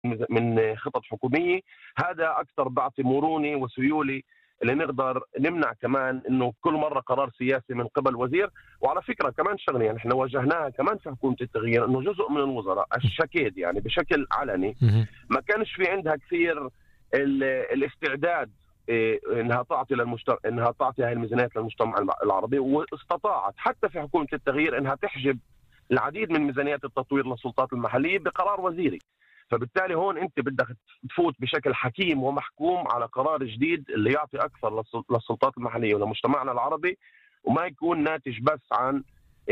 من خطط حكوميه. هذا اكثر بعطي مرونه وسيوله اللي نقدر نمنع كمان انه كل مره قرار سياسي من قبل وزير. وعلى فكره كمان شغله يعني احنا واجهناها كمان في حكومه التغيير، انه جزء من الوزراء الشكيد يعني بشكل علني ما كانش في عندها كثير الاستعداد انها تعطي انها تعطي هاي الميزانيات للمجتمع العربي، واستطاعت حتى في حكومه التغيير انها تحجب العديد من ميزانيات التطوير للسلطات المحليه بقرار وزيري. فبالتالي هون انت بدك تفوت بشكل حكيم ومحكوم على قرار جديد اللي يعطي اكثر للسلطات المحليه ولمجتمعنا العربي، وما يكون ناتج بس عن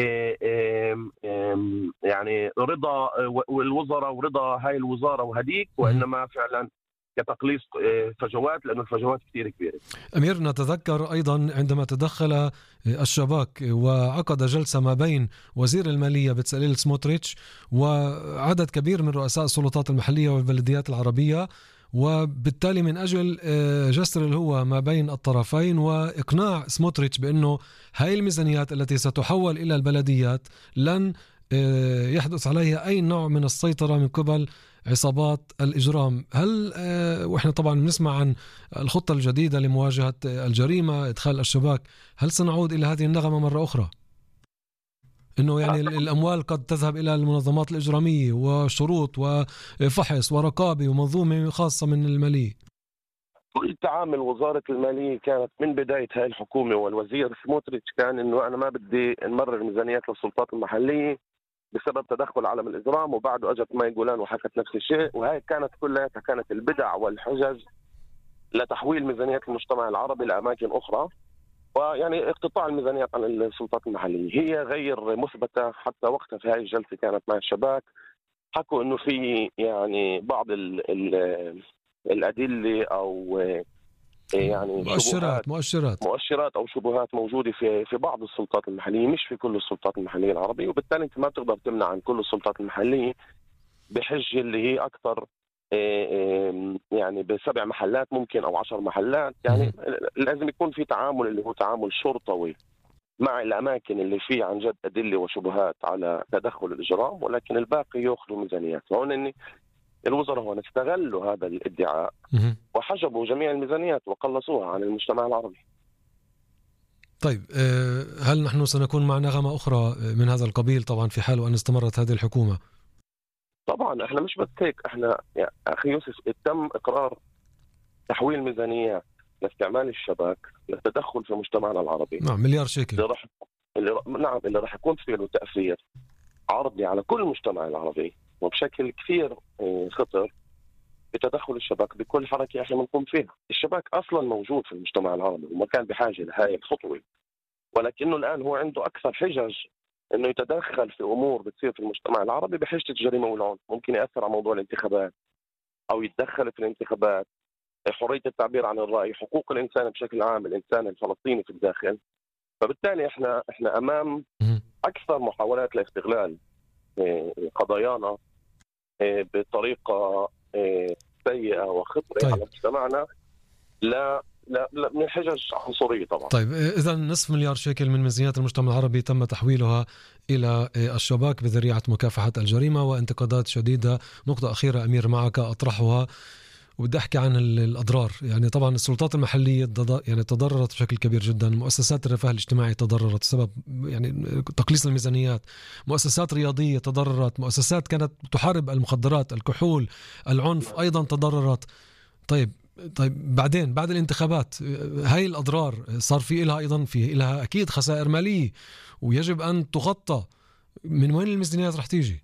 يعني رضا الوزراء ورضا هاي الوزاره وهديك، وانما فعلا كتقليص فجوات، لأنه الفجوات كثير كبيرة. أمير، نتذكر أيضا عندما تدخل الشباك وعقد جلسة ما بين وزير المالية بتساليل سموتريتش وعدد كبير من رؤساء السلطات المحلية والبلديات العربية، وبالتالي من أجل جسر الهوى ما بين الطرفين وإقناع سموتريتش بأنه هاي الميزانيات التي ستحول إلى البلديات لن يحدث عليها أي نوع من السيطرة من قبل عصابات الإجرام. هل وإحنا طبعا بنسمع عن الخطة الجديدة لمواجهة الجريمة، إدخال الشباك، هل سنعود إلى هذه النغمة مرة أخرى؟ إنه يعني الأموال قد تذهب إلى المنظمات الإجرامية وشروط وفحص ورقابة ومنظومة خاصة من المالية. كل تعامل وزارة المالية كانت من بداية هاي الحكومة والوزير سموتريتش كان إنه أنا ما بدي نمرر ميزانيات للسلطات المحلية بسبب تدخل عالم الإجرام، وبعده أجت ماي جولان وحكت نفس الشيء. وهي كانت كلها كانت البدع والحجج لتحويل ميزانيات المجتمع العربي لأماكن أخرى، ويعني اقتطاع الميزانيات عن السلطات المحلية هي غير مثبتة. حتى وقتها في هاي الجلسة كانت مع الشباك حكوا إنه في يعني بعض الأدلة أو يعني مؤشرات أو شبهات موجودة في بعض السلطات المحلية، مش في كل السلطات المحلية العربية. وبالتالي أنت ما بتقدر تمنع عن كل السلطات المحلية بحجة اللي هي أكثر يعني ب7 محلات ممكن أو 10 محلات. يعني لازم يكون في تعامل اللي هو تعامل شرطوي مع الأماكن اللي فيه عن جد أدلة وشبهات على تدخل الإجرام، ولكن الباقي يأخذوا ميزانيات. هون إني الوزراء هون استغلوا هذا الادعاء وحجبوا جميع الميزانيات وقلصوها عن المجتمع العربي. طيب، هل نحن سنكون مع نغمة أخرى من هذا القبيل طبعا في حال وأن استمرت هذه الحكومة؟ طبعا احنا مش بس هيك، احنا يا أخي يوسف تم إقرار تحويل ميزانية لاستعمال الشباك للتدخل في مجتمعنا العربي. نعم، مليار شيكل. اللي راح يكون فيه له تأثير عرضي على كل المجتمع العربي وبشكل كثير خطر بتدخل الشباك بكل حركة احنا بنقوم فيها. الشباك اصلا موجود في المجتمع العربي وما كان بحاجة لهذه الخطوة، ولكنه الان هو عنده اكثر حجج انه يتدخل في امور بتصير في المجتمع العربي بحجة الجريمة والعنف. ممكن ياثر على موضوع الانتخابات او يتدخل في الانتخابات، حرية التعبير عن الرأي، حقوق الانسان بشكل عام، الانسان الفلسطيني في الداخل. فبالتالي احنا امام اكثر محاولات لاستغلال قضايانا بطريقة سيئة وخطرة على مجتمعنا لا من حجج عنصرية طبعا. طيب، إذا نصف مليار شيكل من ميزانيات المجتمع العربي تم تحويلها إلى الشباك بذريعة مكافحة الجريمة وانتقادات شديدة. نقطة أخيرة أمير معك أطرحها وبدي أحكي عن الأضرار. يعني طبعا السلطات المحلية يعني تضررت بشكل كبير جدا، مؤسسات الرفاه الاجتماعي تضررت بسبب يعني تقليص الميزانيات، مؤسسات رياضية تضررت، مؤسسات كانت تحارب المخدرات، الكحول، العنف أيضا تضررت. طيب بعدين بعد الانتخابات هاي الأضرار صار في إلها أيضا إلها أكيد خسائر مالية ويجب أن تغطى. من وين الميزانيات رح تيجي؟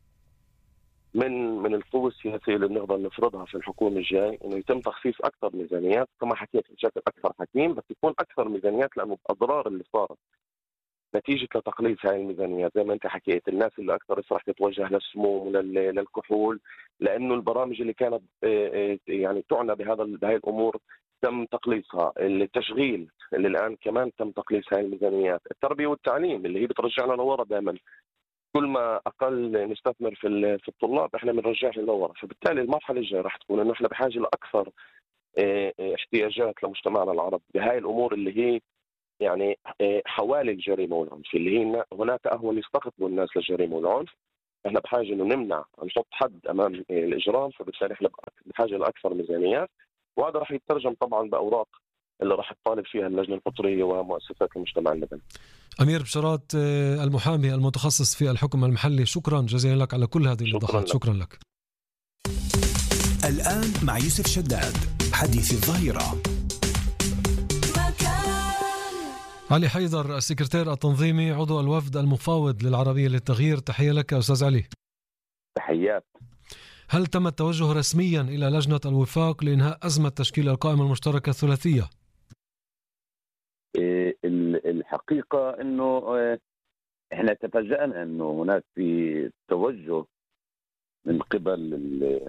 من القوة السياسية اللي بنقدر نفرضها في الحكومة الجاي إنه يتم تخصيص أكثر ميزانيات، كما حكيت بشكل أكثر حكيم، بس يكون أكثر ميزانيات لأنه الأضرار اللي صارت نتيجة لتقليص هاي الميزانيات زي ما أنت حكيت، الناس اللي أكثر راح تتوجه للسموم وللكحول، لأنه البرامج اللي كانت يعني تعنى بهاي الأمور تم تقليصها. التشغيل اللي الآن كمان تم تقليص هاي الميزانيات. التربية والتعليم اللي هي بترجعنا لورا دائما، كل ما اقل نستثمر في الطلاب احنا بنرجعهم لورا. فبالتالي المرحله الجايه راح تكون انه احنا بحاجه لاكثر احتياجات لمجتمعنا العربي بهاي الامور اللي هي يعني حوالي الجريمه والعنف، اللي هي هناك اهون يستقطبوا الناس للجريمه والعنف، احنا بحاجه انه نمنع نحط حد امام الاجرام، فبالتالي احنا بحاجه لاكثر ميزانيات، وهذا راح يترجم طبعا باوراق اللي راح تطالب فيها اللجنه القطريه ومؤسسات المجتمع المدني. أمير بشارات المحامي المتخصص في الحكم المحلي، شكرا جزيلا لك على كل هذه الإيضاحات. شكرا لك. الآن مع يوسف شداد حديث الظهيرة. علي حيدر السكرتير التنظيمي عضو الوفد المفاوض للعربية للتغيير، تحية لك أستاذ علي. تحيات. هل تم التوجه رسميا إلى لجنة الوفاق لإنهاء أزمة تشكيل القائمة المشتركة الثلاثية؟ الحقيقة أنه إحنا تفاجأنا أنه هناك في توجه من قبل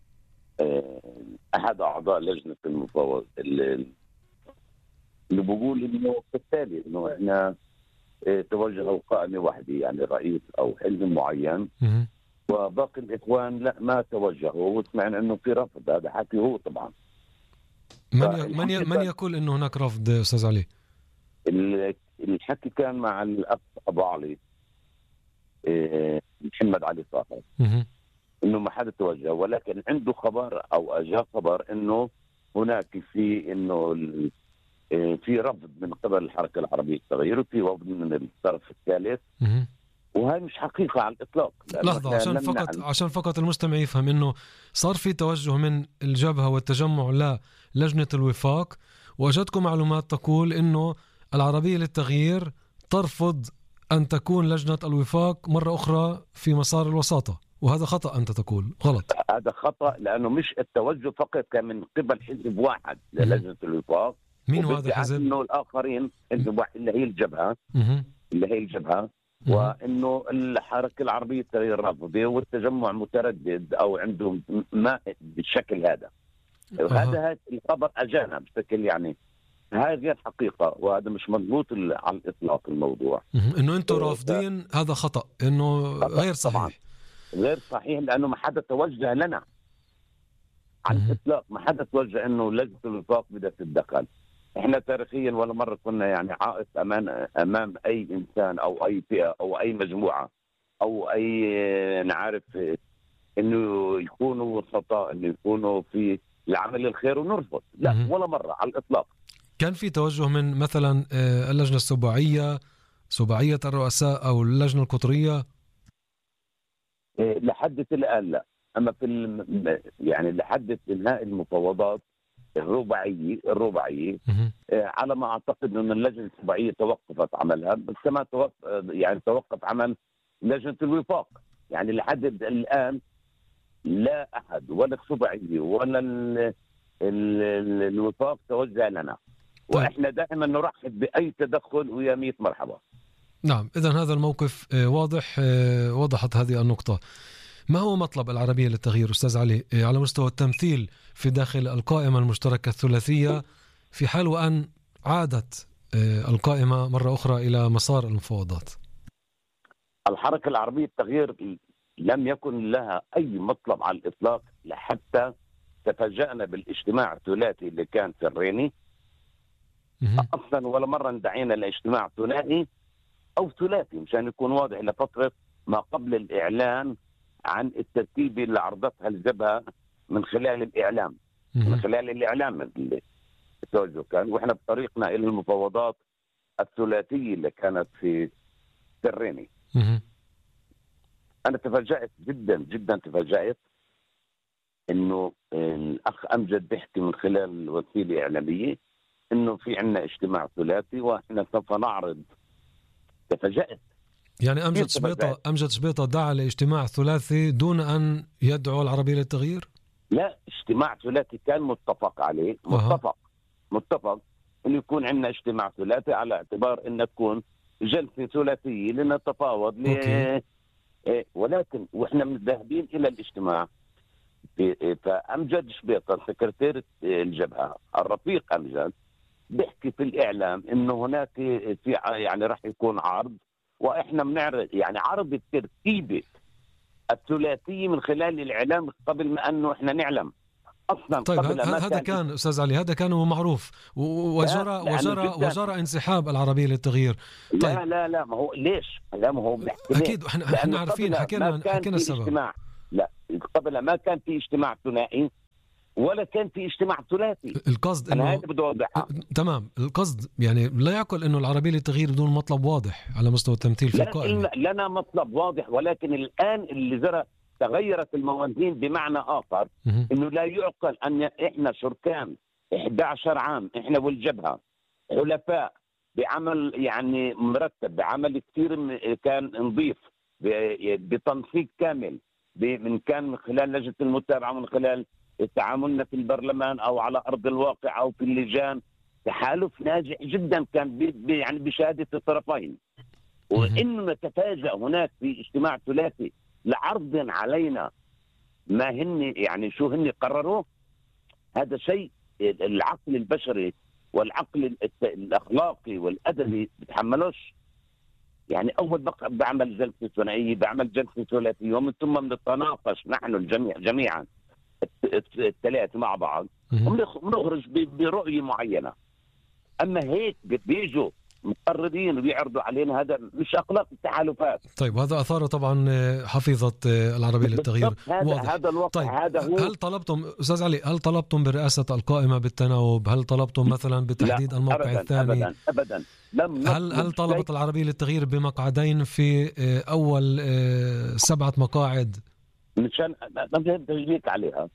أحد أعضاء لجنة المفاوض اللي بيقول إنه بالتالي إنه إحنا توجه قائمة واحدة، يعني رئيس أو حزب معين، وباقي الإخوان لا ما توجهوا، وسمعنا إنه في رفض. هذا حكي هو طبعا. من يقول إنه هناك رفض أستاذ علي؟ الحكي كان مع الأخ أبو علي محمد علي صاحب إنه ما حدا توجه، ولكن عنده خبر أو أجا خبر إنه هناك في إنه في رفض من قبل الحركة العربية للتغيير، وفي رفض من الطرف الثالث، وهي مش حقيقة على الإطلاق. لحظة، عشان فقط المستمع يفهم إنه صار في توجه من الجبهة والتجمع للجنة الوفاق، وأجتكم معلومات تقول إنه العربية للتغيير ترفض أن تكون لجنة الوفاق مرة أخرى في مسار الوساطة، وهذا خطأ. أنت تقول غلط. هذا خطأ، لأنه مش التوجه فقط كان من قبل حزب واحد للجنة الوفاق. مين هو هذا الحزب؟ إنه الآخرين حزب واحد اللي هي الجبهة، وإنه الحركة العربية التغيير رافضة، والتجمع متردد أو عندهم ما بالشكل هذا. هذا الخبر أجانا بشكل يعني هاي غير حقيقة، وهذا مش مضبوط على الإطلاق. الموضوع إنه أنتم رافضين، هذا خطأ، إنه غير صحيح. طبعاً. غير صحيح، لأنه ما حدا توجه لنا على الإطلاق، ما حدا توجه إنه لجنة الوفاق بدها تتدخل. إحنا تاريخيا ولا مرة كنا يعني عائق أمام أي إنسان أو أي فئة أو أي مجموعة أو أي نعرف إنه يكونوا وسطاء، إنه يكونوا في العمل الخير ونرفض، لا ولا مرة على الإطلاق. كان في توجه من مثلا اللجنة السباعية، سباعية الرؤساء أو اللجنة القطرية؟ لحد الآن لا، أما في يعني لحد إنهاء المفاوضات الرباعية على ما أعتقد أن اللجنة السباعية توقفت عملها، بس كما توقف عمل لجنة الوفاق. يعني لحد الآن لا أحد ولا السباعية ولا الوفاق توجه لنا. طيب. وإحنا دائما نرحب بأي تدخل ويا 100 مرحبا. نعم، إذن هذا الموقف واضح. وضحت هذه النقطة. ما هو مطلب العربية للتغيير أستاذ علي على مستوى التمثيل في داخل القائمة المشتركة الثلاثية في حال وأن عادت القائمة مرة أخرى إلى مسار المفاوضات؟ الحركة العربية للتغيير لم يكن لها أي مطلب على الإطلاق، لحتى تفاجأنا بالاجتماع الثلاثي اللي كان في الريني. أصلا ولا مرة ندعينا لاجتماع ثنائي أو ثلاثي، مشان يكون واضح، لفترة ما قبل الإعلان عن الترتيب اللي عرضتها الجبهة من خلال الإعلام. من خلال الإعلام التوجه كان، وإحنا بطريقنا إلى المفاوضات الثلاثية اللي كانت في الريني. أنا تفاجأت جدا تفاجأت إنه الأخ أمجد بيحكي من خلال الوسيلة الإعلامية إنه في عنا اجتماع ثلاثي وإحنا سوف نعرض. تفاجأت. يعني أمجد شبيطة دعا لاجتماع ثلاثي دون أن يدعو العربية للتغيير؟ لا، اجتماع ثلاثي كان متفق عليه. متفق إنه يكون عنا اجتماع ثلاثي على اعتبار إنه تكون جلسة ثلاثية لنتفاوض. ولكن وإحنا ذاهبين إلى الاجتماع، فأمجد شبيطة سكرتير الجبهة الرفيق أمجد بيحكي في الإعلام إنه هناك في يعني راح يكون عرض، وإحنا بنعرض يعني عرض الترتيبة الثلاثية من خلال الإعلام قبل ما أنه إحنا نعلم. أصلا طيب قبل ما هذا كان أستاذ علي، هذا كان معروف وجرى انسحاب العربية للتغيير. طيب. لا ما هو ليش؟ لا ما هو أكيد احنا عارفين، حكينا السبب. لا قبل ما كان في اجتماع ثنائي ولا كان في اجتماع ثلاثي. القصد أنا هذا بدي أوضحها. تمام، القصد يعني لا يعقل إنه العربية للتغيير بدون مطلب واضح على مستوى التمثيل في القائمة. لنا مطلب واضح، ولكن الآن اللي تغيرت الموازين بمعنى آخر، إنه لا يعقل أن إحنا شركان 11 عام إحنا والجبهة حلفاء بعمل يعني مرتب، بعمل كثير كان نظيف، بتنسيق كامل، كان من خلال لجنة المتابعة، من خلال تعاملنا في البرلمان أو على أرض الواقع أو في اللجان، تحالف ناجح جدا كان يعني بشهادة الطرفين. وإنه نتفاجأ هناك في اجتماع ثلاثي لعرض علينا ما هن يعني شو هن قرروا. هذا شيء العقل البشري والعقل الأخلاقي والأدبي بتحملوش. يعني أول بعمل جلسة ثنائية، بعمل جلسة ثلاثية، ومن ثم بنتناقش نحن الجميع جميعا الثلاثة مع بعض ونخرج برؤية معينة. أما هيك بيجوا مقررين وبيعرضوا علينا، هذا مش أخلاق التحالفات. طيب هذا أثار طبعا حفيظة العربية للتغيير. هذا الوقت. طيب هذا هو. هل طلبتم أستاذ علي، هل طلبتم برئاسة القائمة بالتناوب؟ هل طلبتم مثلا بتحديد الموقع أبداً الثاني؟ أبدا. هل طلبت العربية للتغيير بمقعدين في أول 7 مقاعد؟ مشان لزيك عليها.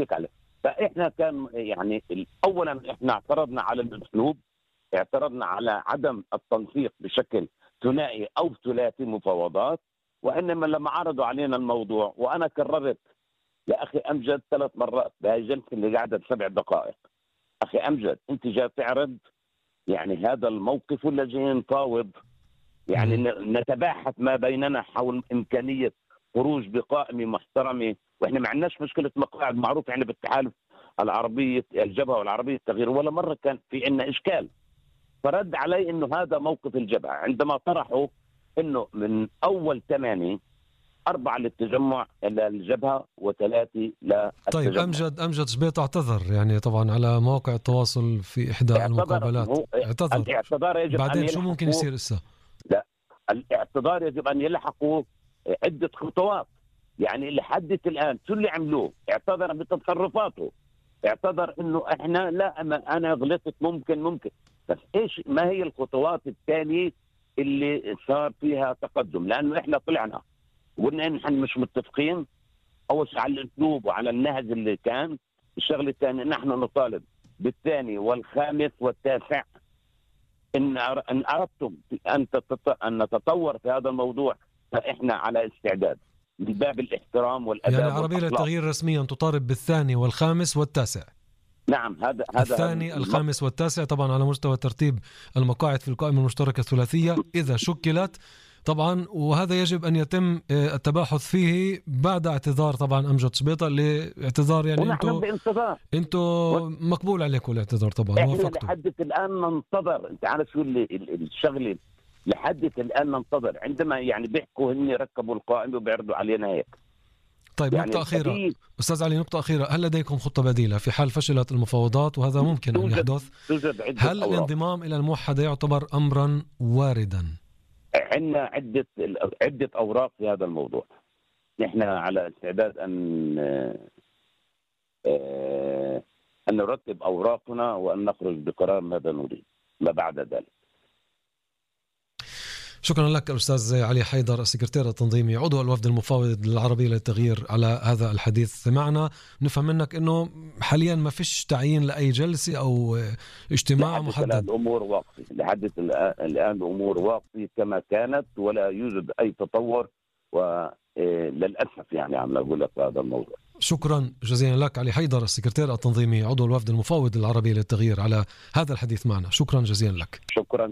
فإحنا كان يعني أولا إحنا اعترضنا على الأسلوب، اعترضنا على عدم التنسيق بشكل ثنائي أو ثلاثي مفاوضات. وإنما لما عرضوا علينا الموضوع، وأنا كررت يا أخي أمجد 3 مرات بهاي الجلسة اللي قعدت 7 دقائق، أخي أمجد أنت جاي تعرض يعني هذا الموقف ولا جاي نفاوض؟ يعني نتباحث ما بيننا حول إمكانية خروج بقائمة محترمة، وإحنا ما عندناش مشكلة مقاعد، معروف يعني بالتحالف العربية الجبهة والعربية التغيير، ولا مرة كان في عندنا إشكال. فرد علي إنه هذا موقف الجبهة عندما طرحوا إنه من أول 8 4 للتجمع للجبهة و3 للتجمع. طيب أمجد شبيط اعتذر يعني طبعا على مواقع التواصل في إحدى المقابلات. اعتذر. الاعتذار يجب بعدين شو ممكن يصير إسا؟ لا، الاعتذار يجب أن يلحقوا عدة خطوات. يعني لحد الآن شو اللي عملوه؟ اعتذر بتصرفاته، اعتذر إنه إحنا لا أنا غلطت ممكن، بس إيش ما هي الخطوات الثانية اللي صار فيها تقدم؟ لأنه إحنا طلعنا وقلنا إن إحنا مش متفقين أول شيء على الأسلوب وعلى النهج اللي كان. الشغلة الثانية نحن نطالب بالثاني والخامس والتاسع. إن أردتم أن نتطور في هذا الموضوع فإحنا على استعداد من باب الاحترام والأدب. يعني العربية للتغيير رسميا تطالب بالثاني والخامس والتاسع. نعم، هذا الثاني الخامس والتاسع طبعا على مستوى ترتيب المقاعد في القائمة المشتركة الثلاثية إذا شكلت طبعا، وهذا يجب أن يتم التباحث فيه بعد اعتذار طبعا أمجد شبيطة لاعتذار. يعني انتو مقبول عليكم الاعتذار طبعا، وافقتوا. لحد الآن ننتظر. انت عارف شو الشغله؟ لحد الآن ننتظر عندما يعني بيحكوا هن ركبوا القائمة وبيعرضوا علينا هيك. طيب يعني نقطة أخيرة أستاذ علي، نقطة أخيرة، هل لديكم خطة بديلة في حال فشلت المفاوضات وهذا ممكن أن يحدث؟ هل الانضمام إلى الموحدة يعتبر أمرا واردا؟ عندنا عدة أوراق في هذا الموضوع. نحن على استعداد أن نرتب أوراقنا وأن نخرج بقرار ماذا نريد ما بعد ذلك. شكرا لك الأستاذ علي حيدر، السكرتير التنظيمي عضو الوفد المفاوض للعربية للتغيير، على هذا الحديث معنا. نفهم منك أنه حاليا ما فيش تعيين لأي جلسة أو اجتماع محدد. الأمور واقفة لحد الآن، الأمور واقفة كما كانت ولا يوجد أي تطور، وللأسف يعني عم أقول لك هذا الموضوع. شكرا جزيلا لك علي حيدر، السكرتير التنظيمي عضو الوفد المفاوض للعربية للتغيير، على هذا الحديث معنا. شكرا جزيلا لك. شكرا.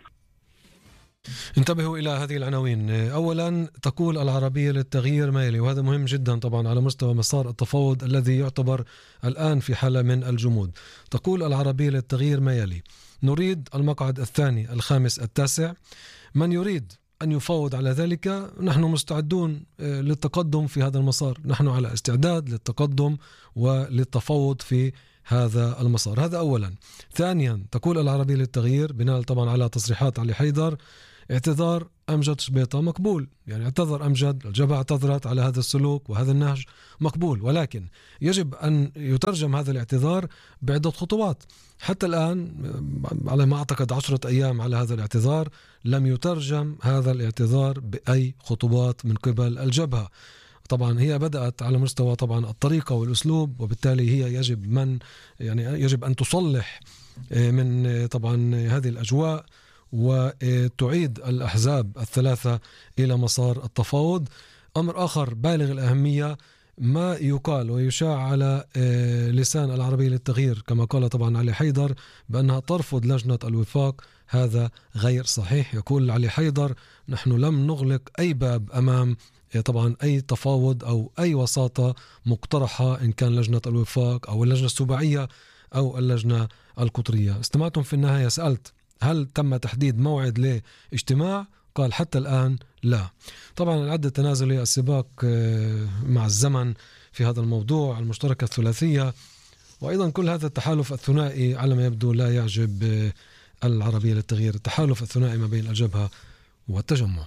انتبهوا إلى هذه العناوين. أولا، تقول العربية للتغيير ميلي، وهذا مهم جدا طبعا على مستوى مسار التفاوض الذي يعتبر الآن في حالة من الجمود. تقول العربية للتغيير ميلي: نريد المقعد الثاني الخامس التاسع. من يريد أن يفاوض على ذلك، نحن مستعدون للتقدم في هذا المسار، نحن على استعداد للتقدم وللتفاوض في هذا المسار. هذا أولا. ثانيا، تقول العربية للتغيير بناء طبعا على تصريحات علي حيدر: اعتذار أمجد شبيطة مقبول، يعني اعتذر أمجد، الجبهة اعتذرت على هذا السلوك وهذا النهج مقبول، ولكن يجب أن يترجم هذا الاعتذار بعدة خطوات. حتى الآن على ما أعتقد 10 أيام على هذا الاعتذار، لم يترجم هذا الاعتذار بأي خطوات من قبل الجبهة. طبعا هي بدأت على مستوى طبعا الطريقة والأسلوب، وبالتالي هي يجب أن تصلح من طبعا هذه الأجواء وتعيد الأحزاب الثلاثة إلى مسار التفاوض. أمر آخر بالغ الأهمية ما يقال ويشاع على لسان العربية للتغيير كما قال طبعا علي حيدر بأنها ترفض لجنة الوفاق. هذا غير صحيح. يقول علي حيدر: نحن لم نغلق أي باب أمام طبعا أي تفاوض أو أي وساطة مقترحة، إن كان لجنة الوفاق أو اللجنة السباعية أو اللجنة القطرية. استمعتم في النهاية، سألت هل تم تحديد موعد لاجتماع؟ قال حتى الآن لا. طبعا العد التنازلي، السباق مع الزمن في هذا الموضوع، المشتركة الثلاثية، وأيضا كل هذا التحالف الثنائي على ما يبدو لا يعجب العربية للتغيير، التحالف الثنائي ما بين الجبهة والتجمع.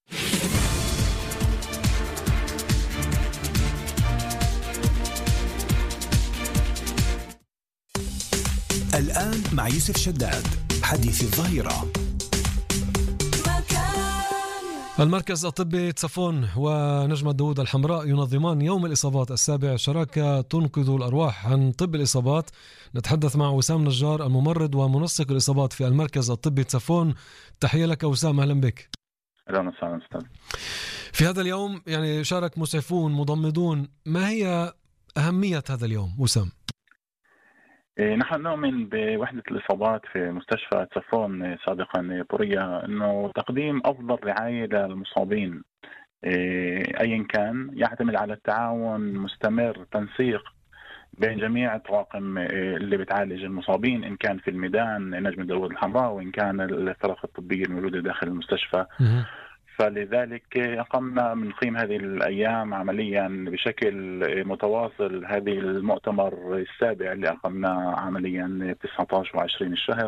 الآن مع يوسف شداد، حديث الظهيرة. المركز الطبي تسفون ونجمة داود الحمراء ينظمان يوم الإصابات السابع، شراكة تنقذ الأرواح. عن طب الإصابات نتحدث مع وسام نجار، الممرض ومنسق الإصابات في المركز الطبي تسفون. تحية لك وسام، أهلا بك. أهلا وسهلا. في هذا اليوم يعني شارك مسعفون مضمدون، ما هي أهمية هذا اليوم وسام؟ نحن نؤمن بوحدة الإصابات في مستشفى تسفون سابقا بوريا أنه تقديم أفضل رعاية للمصابين أيا كان يعتمد على التعاون مستمر، تنسيق بين جميع الطواقم اللي بتعالج المصابين، إن كان في الميدان نجمة داود الحمراء وإن كان الفرق الطبية الموجودة داخل المستشفى. فلذلك أقمنا من قيم هذه الأيام عمليا بشكل متواصل هذه المؤتمر السابع اللي أقمناه عمليا 19 و20 الشهر،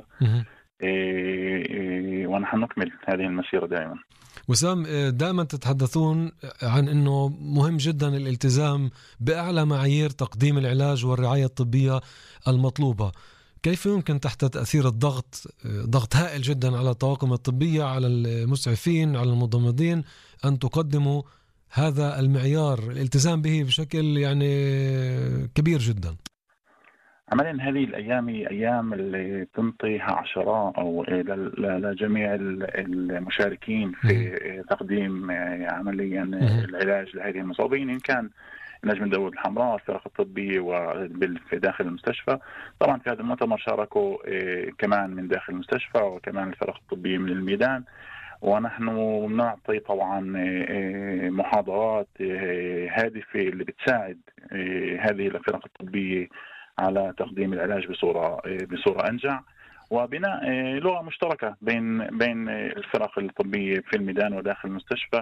ونحن نكمل هذه المسيرة دائما. وسام، دائما تتحدثون عن أنه مهم جدا الالتزام بأعلى معايير تقديم العلاج والرعاية الطبية المطلوبة. كيف يمكن تحت تأثير ضغط هائل جدا على الطواقم الطبية، على المسعفين، على المضمدين، أن تقدموا هذا المعيار، الالتزام به بشكل يعني كبير جدا؟ عمليا هذه الأيام أيام اللي تنطيها عشرات أو لجميع المشاركين في تقديم عمليا العلاج لهذه المصابين، إن كان نجم داود الحمراء، الفرق الطبية في داخل المستشفى. طبعا في هذا المؤتمر شاركوا كمان من داخل المستشفى وكمان الفرق الطبية من الميدان، ونحن نعطي طبعا محاضرات هادفة اللي بتساعد هذه الفرق الطبية على تقديم العلاج بصورة أنجع، وبناء لغة مشتركة بين الفرق الطبية في الميدان وداخل المستشفى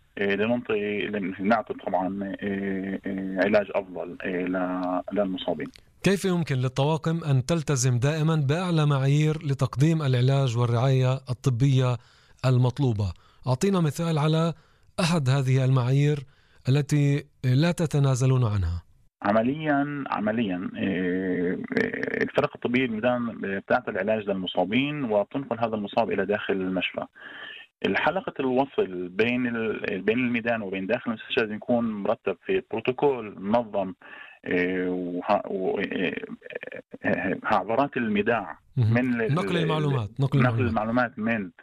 لنعطي طبعا علاج أفضل للمصابين. كيف يمكن للطواقم أن تلتزم دائما بأعلى معايير لتقديم العلاج والرعاية الطبية المطلوبة؟ أعطينا مثال على أحد هذه المعايير التي لا تتنازلون عنها. عمليا الفرق الطبية الميدان بتعطي العلاج للمصابين وبتنقل هذا المصاب إلى داخل المشفى. الحلقة الوصل بين الميدان وبين داخل المستشفى لازم يكون مرتب في بروتوكول منظم، عبارات الميداع من نقل المعلومات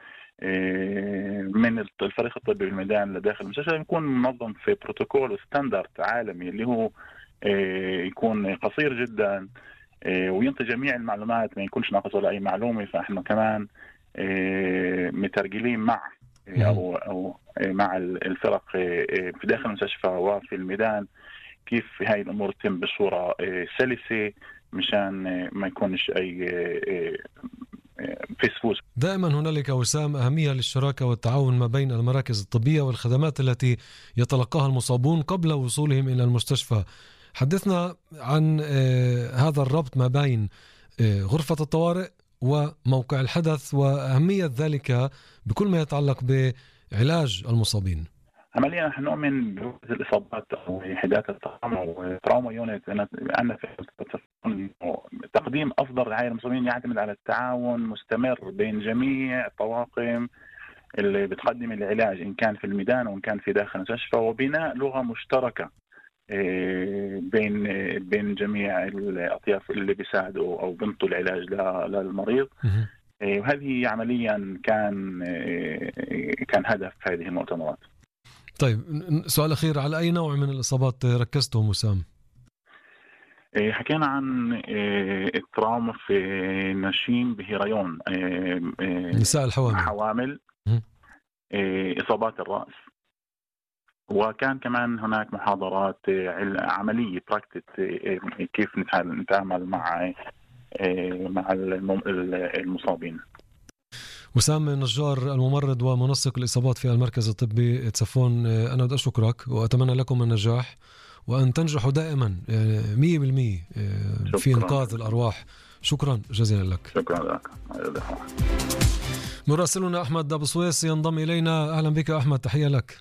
من الفريق الطبي بالميدان لداخل المستشفى يكون منظم في بروتوكول وستاندرد عالمي اللي هو يكون قصير جدا وينطي جميع المعلومات، ما يكونش ناقص ولا أي معلومة. فإحنا كمان مترجلين مع مع الفرق في داخل المستشفى وفي الميدان كيف هاي الأمور تتم بصورة سلسة مشان ما يكونش أي فسفوس. دائما هنالك وسام أهمية للشراكة والتعاون ما بين المراكز الطبية والخدمات التي يتلقاها المصابون قبل وصولهم إلى المستشفى. حدثنا عن هذا الربط ما بين غرفة الطوارئ وموقع الحدث وأهمية ذلك بكل ما يتعلق بعلاج المصابين. عمليا نحن نؤمن بوجود الإصابات أو وحدات التراما وتراما يونت أن في تقديم أفضل رعاية للمصابين يعتمد على التعاون مستمر بين جميع الطواقم اللي بتقدم العلاج إن كان في الميدان وإن كان في داخل المستشفى، وبناء لغة مشتركة بين جميع الأطياف اللي بيساعدوا أو بنطوا العلاج للمريض. وهذه عمليا كان هدف هذه المؤتمرات. طيب سؤال أخير، على أي نوع من الإصابات ركزتم وسام؟ حكينا عن التراuma في نشيم بهيريون، نساء الحوامل، إصابات الرأس، وكان كمان هناك محاضرات عملية براكتس كيف نتعامل مع المصابين. وسام نجار الممرض ومنسق الإصابات في المركز الطبي تسفون، أنا بدي أشكرك وأتمنى لكم النجاح وأن تنجحوا دائما 100% في إنقاذ الأرواح. شكرا جزيلا لك. شكرا لك. مراسلنا أحمد أبو سويس ينضم إلينا. أهلا بك أحمد، تحية لك.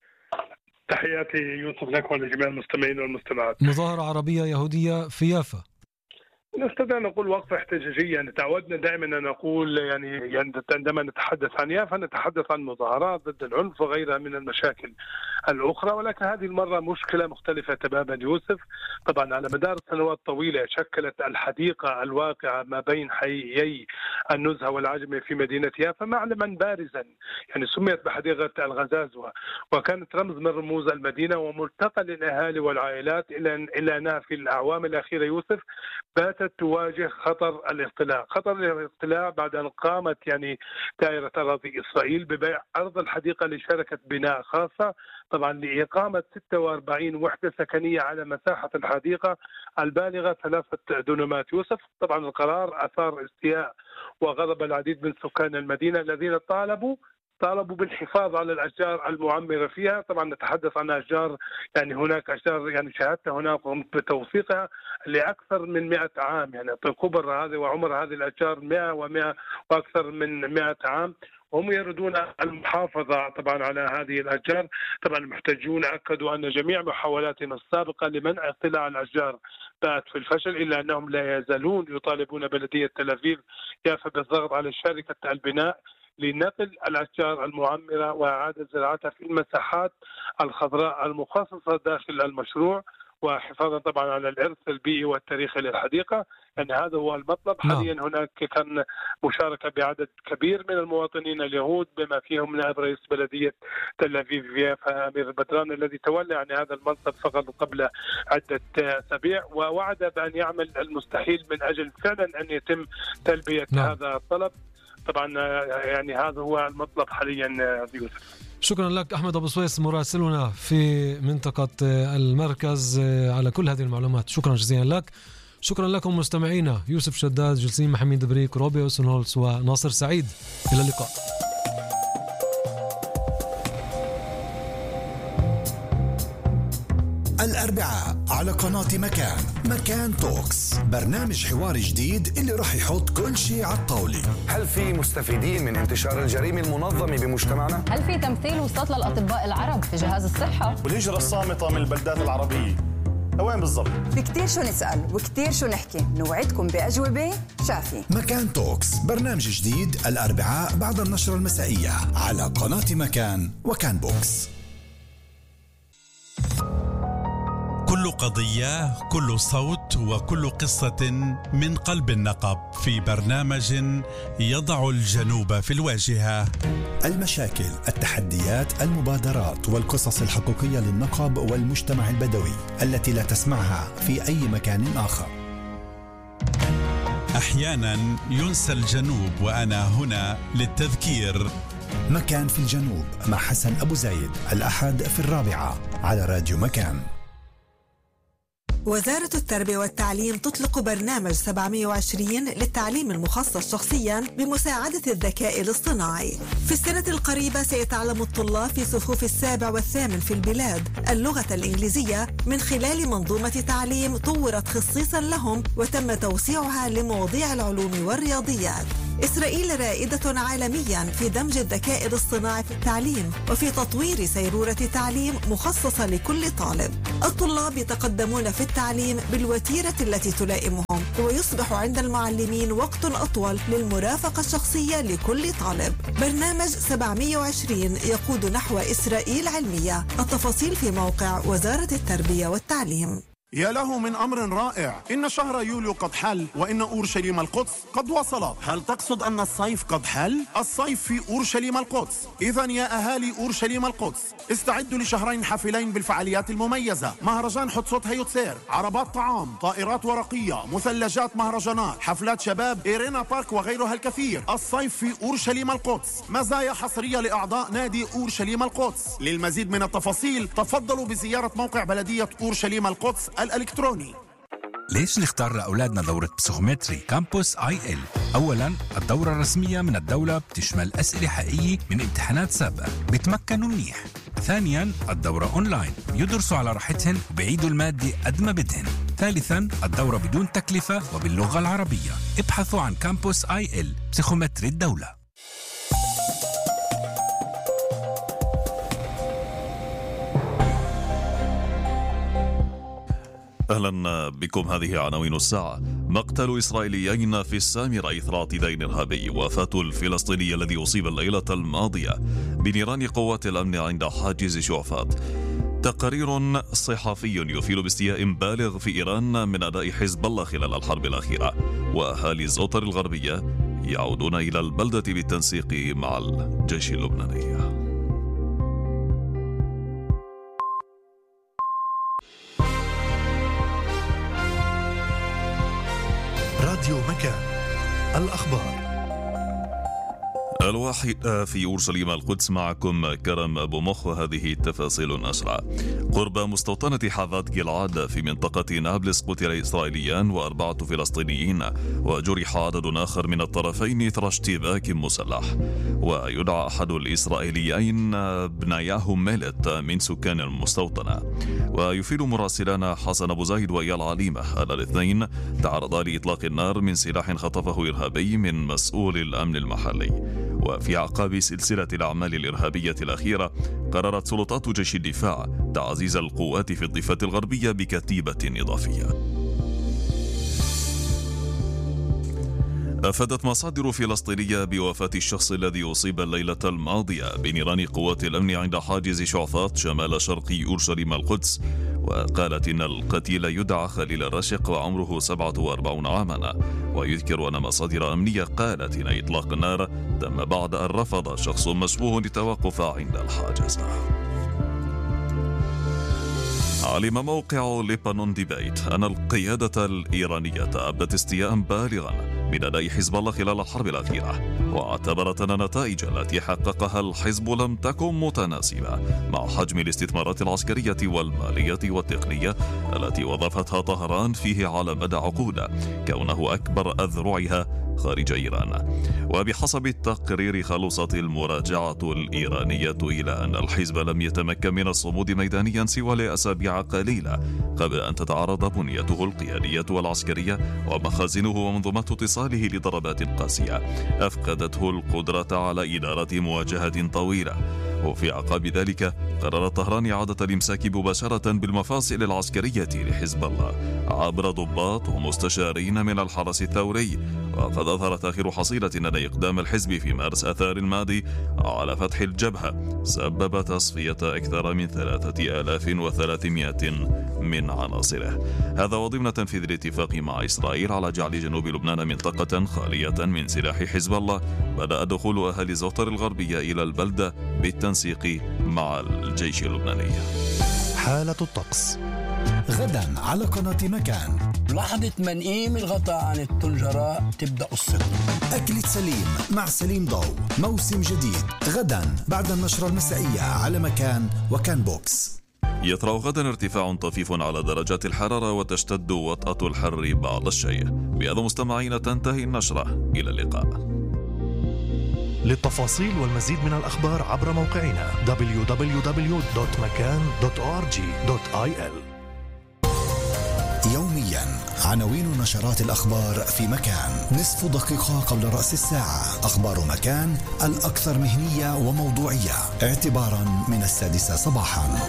تحياتي يوسف لك ولجميع المستمعين والمستمعات. مظاهرة عربية يهودية في يافا، نستطيع أن نقول وقفة احتجاجية. يعني تعودنا دائما أن نقول يعني عندما نتحدث عن يافا نتحدث عن مظاهرات ضد العنف وغيرها من المشاكل الأخرى، ولكن هذه المرة مشكلة مختلفة تماما يوسف. طبعا على مدار سنوات طويلة شكلت الحديقة الواقعة ما بين حيي النزهة والعجمي في مدينة يافا معلما بارزا، يعني سميت بحديقة الغزازوة، وكانت رمز من رموز المدينة وملتقى للأهالي والعائلات إلى أنها في الأعوام الأخيرة يوسف باتت تواجه خطر الاختلاع بعد أن قامت يعني دائرة أراضي إسرائيل ببيع أرض الحديقة لشركة بناء خاصة، طبعا لإقامة 46 وحدة سكنية على مساحة الحديقة البالغة 3 دونمات يوسف. طبعا القرار أثار استياء وغضب العديد من سكان المدينة الذين طالبوا بالحفاظ على الأشجار المعمرة فيها. طبعا نتحدث عن أشجار، يعني هناك أشجار يعني شاهدت هناك بتوثيقها لأكثر من 100 عام، يعني كبر هذه وعمر هذه الأشجار 100 وأكثر من 100 عام، وهم يريدون المحافظة طبعا على هذه الأشجار. طبعا المحتجون أكدوا أن جميع محاولاتهم السابقة لمنع اقتلاع الأشجار بات في الفشل، إلا أنهم لا يزالون يطالبون بلدية تل أبيب يافا بالضغط على شركة البناء لنقل الأشجار المعمرة وإعادة زراعتها في المساحات الخضراء المخصصة داخل المشروع، وحفاظا طبعا على الإرث البيئي والتاريخي للحديقة. يعني هذا هو المطلب حاليا. هناك كان مشاركة بعدد كبير من المواطنين اليهود بما فيهم نائب رئيس بلدية تل أبيب يافا أمير بدران الذي تولى يعني هذا المنصب فقط قبل عدة أسابيع، ووعد بأن يعمل المستحيل من أجل فعلا أن يتم تلبية هذا الطلب. طبعا يعني هذا هو المطلب حاليا يوسف. شكرا لك أحمد أبو سويس مراسلنا في منطقة المركز على كل هذه المعلومات. شكرا جزيلا لك. شكرا لكم مستمعينا. يوسف شداد، جلسين محمد بريك، روبي أوسنهولز وناصر سعيد. إلى اللقاء. الأربعاء على قناة مكان توكس، برنامج حواري جديد اللي راح يحط كل شيء على الطاولة. هل في مستفيدين من انتشار الجريمة المنظمة بمجتمعنا؟ هل في تمثيل وسط للأطباء العرب في جهاز الصحة؟ والهجرة الصامتة من البلدات العربية وين بالضبط؟ في كتير شو نسأل وكتير شو نحكي، نوعدكم بأجوبة شافية. مكان توكس، برنامج جديد الأربعاء بعد النشرة المسائية على قناة مكان وكان بوكس. كل قضية، كل صوت وكل قصة من قلب النقب في برنامج يضع الجنوب في الواجهة. المشاكل، التحديات، المبادرات والقصص الحقيقية للنقب والمجتمع البدوي التي لا تسمعها في أي مكان آخر. أحيانا ينسى الجنوب وأنا هنا للتذكير. مكان في الجنوب مع حسن أبو زايد، الأحد في 4 على راديو مكان. وزارة التربية والتعليم تطلق برنامج 720 للتعليم المخصص شخصيا بمساعدة الذكاء الاصطناعي. في السنة القريبة سيتعلم الطلاب في صفوف السابع والثامن في البلاد اللغة الإنجليزية من خلال منظومة تعليم طورت خصيصا لهم وتم توسيعها لمواضيع العلوم والرياضيات. إسرائيل رائدة عالميا في دمج الذكاء الاصطناعي في التعليم وفي تطوير سيرورة تعليم مخصصة لكل طالب. الطلاب يتقدمون في التعليم بالوتيرة التي تلائمهم، ويصبح عند المعلمين وقت أطول للمرافقة الشخصية لكل طالب. برنامج 720 يقود نحو إسرائيل علمية. التفاصيل في موقع وزارة التربية والتعليم. يا له من أمر رائع، إن شهر يوليو قد حل وإن أورشليم القدس قد وصلت. هل تقصد أن الصيف قد حل؟ الصيف في أورشليم القدس. إذن يا أهالي أورشليم القدس استعدوا لشهرين حافلين بالفعاليات المميزة: مهرجان حتسوت هيوتسير، عربات طعام، طائرات ورقية، مثلجات مهرجانات، حفلات شباب، إيرينا بارك وغيرها الكثير. الصيف في أورشليم القدس، مزايا حصرية لأعضاء نادي أورشليم القدس. للمزيد من التفاصيل تفضلوا بزيارة موقع بلدية أورشليم القدس الإلكتروني. ليش نختار لأولادنا دورة بسيخومتري كامبوس IL؟ أولاً، الدورة الرسمية من الدولة بتشمل أسئلة حقيقية من امتحانات سابقة بيتمكنوا منيح. ثانياً، الدورة أونلاين بيدرسوا على راحتهن وبيعيدوا المادة قد ما بدهن. ثالثاً، الدورة بدون تكلفة وباللغة العربية. ابحثوا عن كامبوس IL بسيخومتري الدولة. أهلا بكم. هذه عناوين الساعة. مقتل إسرائيليين في السامرة إثر اعتداء إرهابي. وفاة الفلسطيني الذي أصيب الليلة الماضية بنيران قوات الأمن عند حاجز شعفاط. تقرير صحفي يفيد باستياء بالغ في إيران من أداء حزب الله خلال الحرب الأخيرة. وأهالي الزوطر الغربية يعودون إلى البلدة بالتنسيق مع الجيش اللبناني. راديو مكان، الأخبار. الواحد في أورشليم القدس، معكم كرم أبو مخ، وهذه تفاصيل أسرع. قرب مستوطنة حافات جلعاد في منطقة نابلس قتل إسرائيليان و4 فلسطينيين، وجرح عدد آخر من الطرفين إثر اشتباك مسلح. ويدعى أحد الإسرائيليين بنياهو ميلت من سكان المستوطنة. ويفيد مراسلنا حسن أبو زايد وإيال عليمة أن الاثنين تعرضا لإطلاق النار من سلاح خطفه إرهابي من مسؤول الأمن المحلي. وفي أعقاب سلسلة الأعمال الإرهابية الأخيرة، قررت سلطات جيش الدفاع تعزيز القوات في الضفة الغربية بكتيبة إضافية. أفادت مصادر فلسطينية بوفاة الشخص الذي أصيب الليلة الماضية بنيران قوات الأمن عند حاجز شعفاط شمال شرق أورشليم القدس. وقالت إن القتيل يدعى خليل الرشق وعمره 47 عاما. ويذكر أن مصادر أمنية قالت إن إطلاق النار تم بعد أن رفض شخص مشبوه للتوقف عند الحاجز. علم موقع ليبانون ديبيت أن القيادة الإيرانية أبدت استياء بالغا من أداء حزب الله خلال الحرب الأخيرة، واعتبرت أن النتائج التي حققها الحزب لم تكن متناسبة مع حجم الاستثمارات العسكرية والمالية والتقنية التي وظفتها طهران فيه على مدى عقود، كونه أكبر أذرعها خارج إيران. وبحسب التقرير خلصت المراجعة الإيرانية إلى أن الحزب لم يتمكن من الصمود ميدانيا سوى لأسابيع قليلة قبل أن تتعرض بنيته القيادية والعسكرية ومخازنه ومنظومة اتصاله لضربات قاسية أفقدته القدرة على إدارة مواجهة طويلة. وفي أعقاب ذلك قرر طهران إعادة الإمساك مباشرة بالمفاصل العسكرية لحزب الله عبر ضباط ومستشارين من الحرس الثوري. وقد أظهرت آخر حصيلة أن إقدام الحزب في مارس آذار الماضي على فتح الجبهة سبب تصفية أكثر من 3300 من عناصره. هذا وضمن تنفيذ الاتفاق مع إسرائيل على جعل جنوب لبنان منطقة خالية من سلاح حزب الله، بدأ دخول أهالي الزوطر الغربية إلى البلدة بالتنسيق مع الجيش اللبناني. حالة الطقس غدا على قناة مكان. لحظة منقيم الغطاء عن الطنجرة تبدأ قصتنا. أكلة سليم مع سليم ضو، موسم جديد غدا بعد النشرة المسائية على مكان وكان بوكس. يطرأ غدا ارتفاع طفيف على درجات الحرارة وتشتد وطأة الحر بعض الشيء. بهذا مستمعين تنتهي النشرة، إلى اللقاء. للتفاصيل والمزيد من الأخبار عبر موقعنا www.makan.org.il. يوميا عناوين نشرات الأخبار في مكان، نصف دقيقة قبل رأس الساعة. أخبار مكان الأكثر مهنية وموضوعية اعتبارا من 6 صباحا.